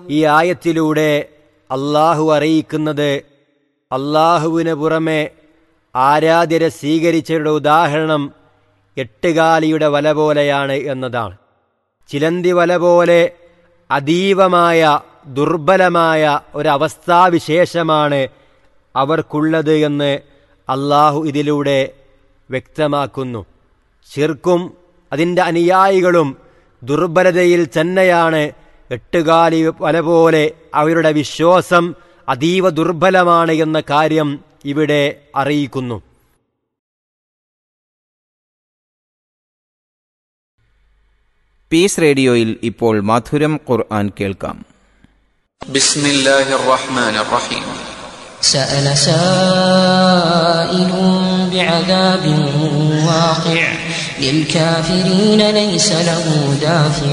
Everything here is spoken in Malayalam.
ഈ ആയത്തിലൂടെ അള്ളാഹു അറിയിക്കുന്നത് അള്ളാഹുവിന് പുറമെ ആരാധ്യരെ സ്വീകരിച്ചവരുടെ ഉദാഹരണം എട്ടുകാലിയുടെ വല പോലെയാണ് എന്നതാണ്. ചിലന്തി വല പോലെ അതീവമായ ദുർബലമായ ഒരവസ്ഥാവിശേഷമാണ് അവർക്കുള്ളത് എന്ന് അള്ളാഹു ഇതിലൂടെ വ്യക്തമാക്കുന്നു. ശിർക്കും അതിൻ്റെ അനുയായികളും ദുർബലതയിൽ തന്നെയാണ്. എട്ടുകാലി വല പോലെ അവരുടെ വിശ്വാസം അതീവ ദുർബലമാണ് എന്ന കാര്യം ഇവിടെ അറിയിക്കുന്നു. പീസ് റേഡിയോയിൽ ഇപ്പോൾ മധുരം ഖുർആൻ കേൾക്കാം. ബിസ്മില്ലാഹിർ റഹ്മാനിർ റഹീം. سأل سائل بعذاب واقع للكافرين ليس له دافع